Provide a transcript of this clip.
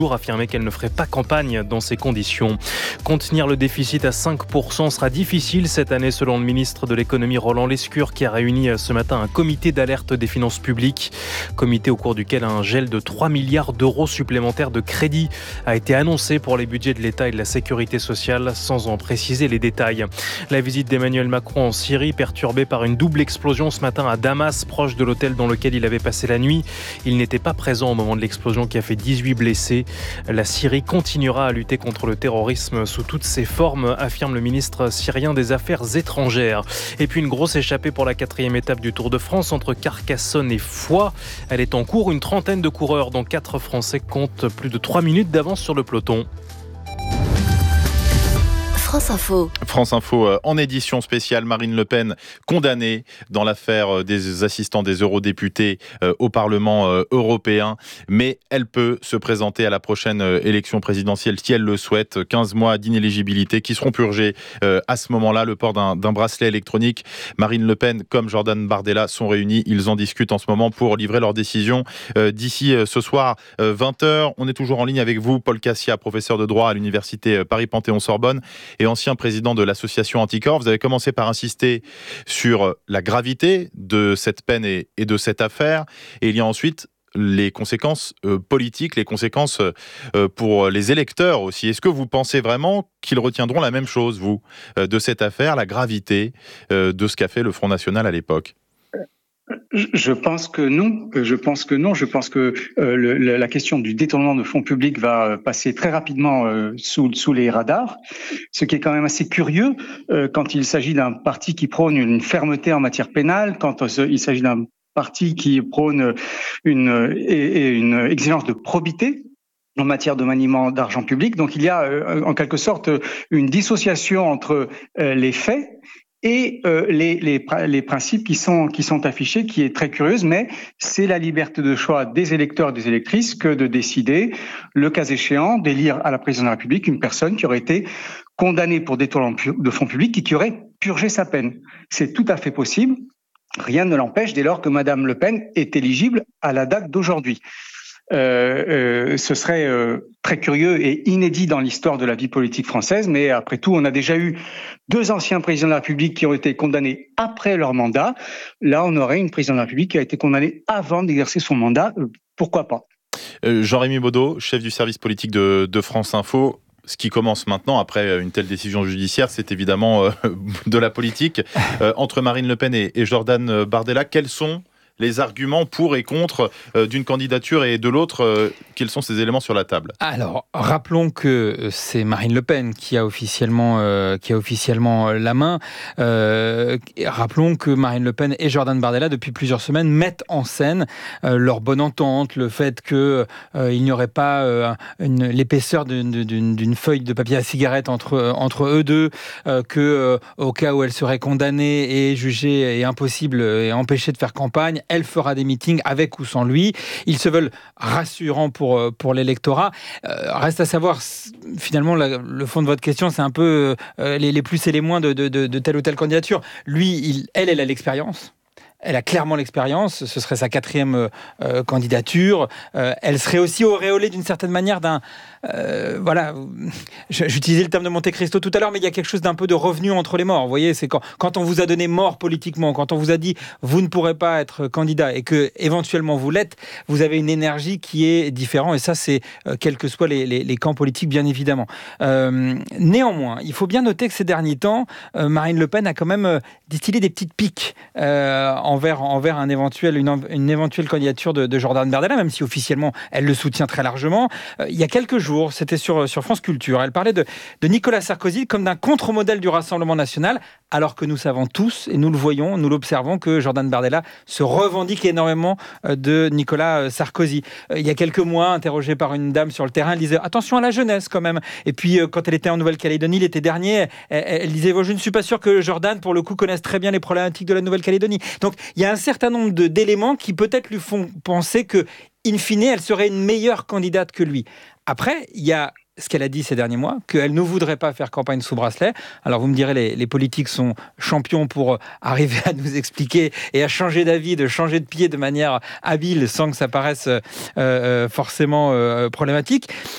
affirmé qu'elle ne ferait pas campagne dans ces conditions. Contenir le déficit à 5% sera difficile cette année selon le ministre de l'économie Roland Lescure qui a réuni ce matin un comité d'alerte des finances publiques. Comité au cours duquel un gel de 3 milliards d'euros supplémentaires de crédit a été annoncé pour les budgets de l'État et de la sécurité sociale sans en préciser les détails. La visite d'Emmanuel Macron en Syrie perturbée par une double explosion ce matin à Damas, proche de l'hôtel dans lequel il avait passé la nuit. Il n'était pas présent au moment de l'explosion qui a fait 18 blessés. La Syrie continuera à lutter contre le terrorisme sous toutes ses formes, affirme le ministre syrien des Affaires étrangères. Et puis une grosse échappée pour la 4e étape du Tour de France entre Carcassonne et Foix. Elle est en cours, une trentaine de coureurs dont 4 Français comptent plus de 3 minutes d'avance sur le peloton. France Info en édition spéciale. Marine Le Pen condamnée dans l'affaire des assistants des eurodéputés au Parlement européen. Mais elle peut se présenter à la prochaine élection présidentielle si elle le souhaite. 15 mois d'inéligibilité qui seront purgés à ce moment-là. Le port d'un bracelet électronique. Marine Le Pen comme Jordan Bardella sont réunis. Ils en discutent en ce moment pour livrer leur décision d'ici ce soir 20h. On est toujours en ligne avec vous, Paul Cassia, professeur de droit à l'université Paris-Panthéon-Sorbonne et ancien président de l'association Anticorps. Vous avez commencé par insister sur la gravité de cette peine et de cette affaire. Et il y a ensuite les conséquences politiques, les conséquences pour les électeurs aussi. Est-ce que vous pensez vraiment qu'ils retiendront la même chose, vous, de cette affaire, la gravité de ce qu'a fait le Front National à l'époque ? Je pense que non. Je pense que la question du détournement de fonds publics va passer très rapidement sous les radars. Ce qui est quand même assez curieux quand il s'agit d'un parti qui prône une fermeté en matière pénale, quand il s'agit d'un parti qui prône une exigence de probité en matière de maniement d'argent public. Donc il y a en quelque sorte une dissociation entre les faits et les principes qui sont affichés, qui est très curieuse, mais c'est la liberté de choix des électeurs et des électrices que de décider, le cas échéant, d'élire à la présidence de la République une personne qui aurait été condamnée pour détournement de fonds publics et qui aurait purgé sa peine. C'est tout à fait possible. Rien ne l'empêche dès lors que Madame Le Pen est éligible à la date d'aujourd'hui. Ce serait très curieux et inédit dans l'histoire de la vie politique française, mais après tout, on a déjà eu 2 anciens présidents de la République qui ont été condamnés après leur mandat. Là, on aurait une présidente de la République qui a été condamnée avant d'exercer son mandat. Pourquoi pas ? Jean-Rémy Baudot, chef du service politique de France Info. Ce qui commence maintenant, après une telle décision judiciaire, c'est évidemment de la politique. Entre Marine Le Pen et Jordan Bardella, quels sont les arguments pour et contre d'une candidature et de l'autre, quels sont ces éléments sur la table ? Alors, rappelons que c'est Marine Le Pen qui a officiellement la main. Rappelons que Marine Le Pen et Jordan Bardella, depuis plusieurs semaines, mettent en scène leur bonne entente, le fait qu'il n'y aurait pas l'épaisseur d'une feuille de papier à cigarette entre eux deux, que au cas où elle serait condamnée et jugée et impossible et empêchée de faire campagne, elle fera des meetings avec ou sans lui. Ils se veulent rassurants pour l'électorat. Reste à savoir, finalement, le fond de votre question, c'est un peu les plus et les moins de telle ou telle candidature. Lui, elle a l'expérience. Elle a clairement l'expérience, ce serait sa 4e candidature. Elle serait aussi auréolée d'une certaine manière d'un... j'utilisais le terme de Monte Cristo tout à l'heure, mais il y a quelque chose d'un peu de revenu entre les morts. Vous voyez, c'est quand on vous a donné mort politiquement, quand on vous a dit vous ne pourrez pas être candidat et que éventuellement vous l'êtes, vous avez une énergie qui est différente. Et ça, c'est quels que soient les camps politiques, bien évidemment. Néanmoins, il faut bien noter que ces derniers temps, Marine Le Pen a quand même distillé des petites piques envers une éventuelle candidature de Jordan Bardella, même si officiellement elle le soutient très largement. Il y a quelques jours, c'était sur France Culture, elle parlait de Nicolas Sarkozy comme d'un contre-modèle du Rassemblement national, alors que nous savons tous, et nous le voyons, nous l'observons, que Jordan Bardella se revendique énormément de Nicolas Sarkozy. Il y a quelques mois, interrogée par une dame sur le terrain, elle disait « Attention à la jeunesse quand même ». Et puis, quand elle était en Nouvelle-Calédonie l'été dernier, elle disait « Je ne suis pas sûr que Jordan, pour le coup, connaisse très bien les problématiques de la Nouvelle-Calédonie ». Donc, il y a un certain nombre d'éléments qui peut-être lui font penser que, in fine, elle serait une meilleure candidate que lui. Après, il y a ce qu'elle a dit ces derniers mois, qu'elle ne voudrait pas faire campagne sous bracelet. Alors vous me direz, les politiques sont champions pour arriver à nous expliquer et à changer d'avis, de changer de pied de manière habile sans que ça paraisse forcément problématique.